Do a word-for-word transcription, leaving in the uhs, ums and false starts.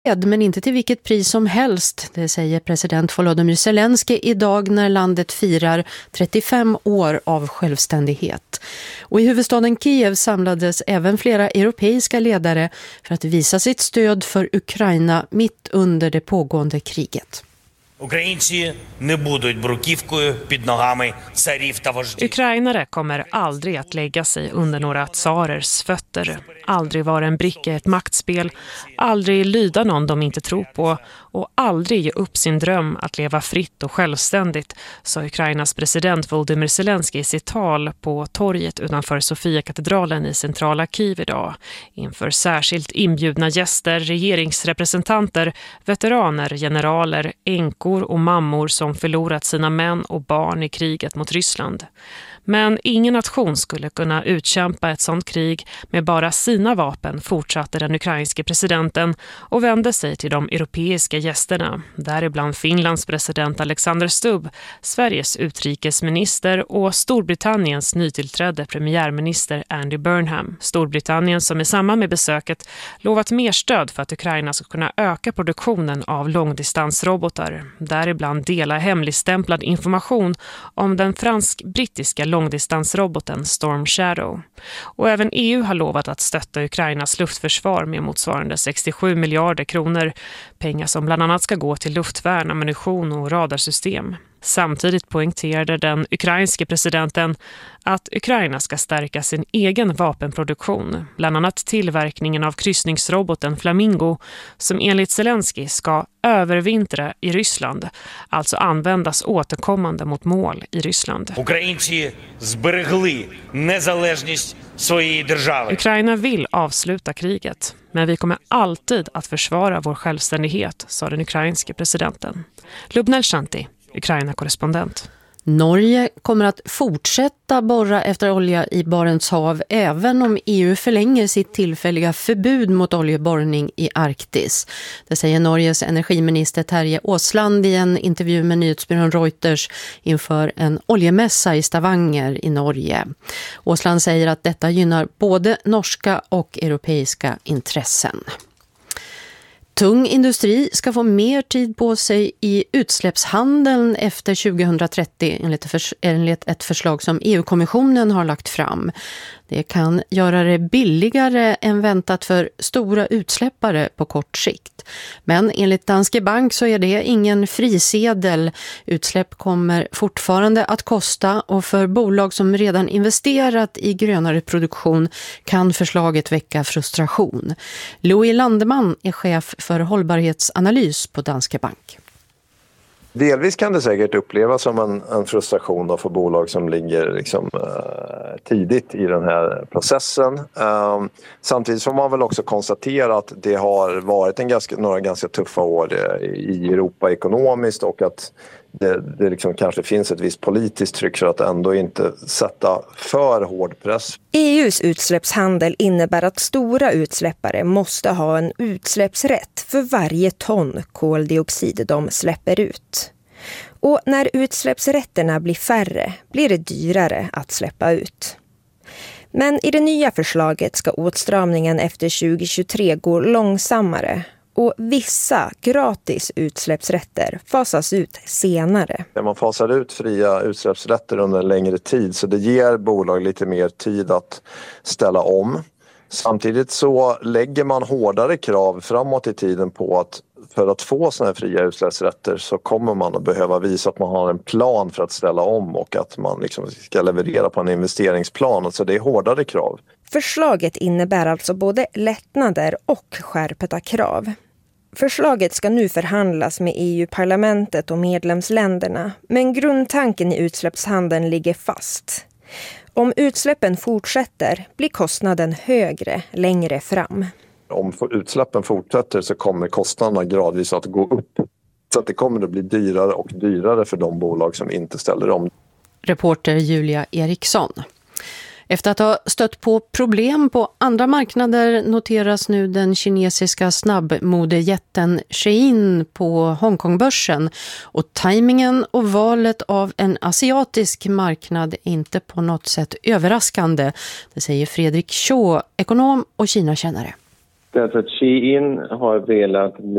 Men inte till vilket pris som helst, det säger president Volodymyr Zelensky idag när landet firar trettiofem år av självständighet. Och i huvudstaden Kiev samlades även flera europeiska ledare för att visa sitt stöd för Ukraina mitt under det pågående kriget. Ukrainare kommer aldrig att lägga sig under några tsarers fötter, aldrig vara en bricka i ett maktspel, aldrig lyda någon de inte tror på och aldrig ge upp sin dröm att leva fritt och självständigt, sa Ukrainas president Volodymyr Zelensky i sitt tal på torget utanför Sofia-katedralen i centrala Kiev idag, inför särskilt inbjudna gäster, regeringsrepresentanter, veteraner, generaler, änkor och mammor som förlorat sina män och barn i kriget mot Ryssland. Men ingen nation skulle kunna utkämpa ett sådant krig med bara sina vapen, fortsatte den ukrainske presidenten och vände sig till de europeiska gästerna, däribland Finlands president Alexander Stubb, Sveriges utrikesminister och Storbritanniens nytillträdde premiärminister Andy Burnham. Storbritannien som i samband med besöket lovat mer stöd för att Ukraina ska kunna öka produktionen av långdistansrobotar, däribland dela hemligstämplad information om den fransk-brittiska långdistansroboten Storm Shadow. Och även E U har lovat att stötta Ukrainas luftförsvar med motsvarande sextiosju miljarder kronor, pengar som bland annat ska gå till luftvärn, ammunition och radarsystem. Samtidigt poängterade den ukrainske presidenten att Ukraina ska stärka sin egen vapenproduktion, bland annat tillverkningen av kryssningsroboten Flamingo som enligt Zelensky ska övervintra i Ryssland, alltså användas återkommande mot mål i Ryssland. Ukraina vill avsluta kriget, men vi kommer alltid att försvara vår självständighet, sa den ukrainske presidenten. Lubnel Shanti, Ukraina-korrespondent. Norge kommer att fortsätta borra efter olja i Barents hav även om E U förlänger sitt tillfälliga förbud mot oljeborrning i Arktis. Det säger Norges energiminister Terje Åsland i en intervju med nyhetsbyrån Reuters inför en oljemässa i Stavanger i Norge. Åsland säger att detta gynnar både norska och europeiska intressen. Tung industri ska få mer tid på sig i utsläppshandeln efter tjugohundratrettio enligt ett förslag som E U-kommissionen har lagt fram. Det kan göra det billigare än väntat för stora utsläppare på kort sikt. Men enligt Danske Bank så är det ingen frisedel. Utsläpp kommer fortfarande att kosta och för bolag som redan investerat i grönare produktion kan förslaget väcka frustration. Louis Landeman är chef för hållbarhetsanalys på Danske Bank. Delvis kan det säkert upplevas som en, en frustration då för bolag som ligger liksom, uh, tidigt i den här processen. Um, samtidigt får man väl också konstatera att det har varit en ganska, några ganska tuffa år i Europa ekonomiskt och att det, det liksom kanske finns ett visst politiskt tryck för att ändå inte sätta för hård press. E U:s utsläppshandel innebär att stora utsläppare måste ha en utsläppsrätt för varje ton koldioxid de släpper ut. Och när utsläppsrätterna blir färre blir det dyrare att släppa ut. Men i det nya förslaget ska åtstramningen efter tjugohundratjugotre gå långsammare och vissa gratis utsläppsrätter fasas ut senare. Man fasar ut fria utsläppsrätter under en längre tid så det ger bolag lite mer tid att ställa om. Samtidigt så lägger man hårdare krav framåt i tiden på att för att få såna här fria utsläppsrätter så kommer man att behöva visa att man har en plan för att ställa om och att man liksom ska leverera på en investeringsplan. Så det är hårdare krav. Förslaget innebär alltså både lättnader och skärpta krav. Förslaget ska nu förhandlas med E U-parlamentet och medlemsländerna, men grundtanken i utsläppshandeln ligger fast. Om utsläppen fortsätter blir kostnaden högre längre fram. Om utsläppen fortsätter så kommer kostnaderna gradvis att gå upp. Så att det kommer att bli dyrare och dyrare för de bolag som inte ställer om. Reporter Julia Eriksson. Efter att ha stött på problem på andra marknader noteras nu den kinesiska snabbmodejätten Shein på Hongkongbörsen. Och tajmingen och valet av en asiatisk marknad är inte på något sätt överraskande. Det säger Fredrik Shaw, ekonom och Kina-kännare. Därför att Shein har velat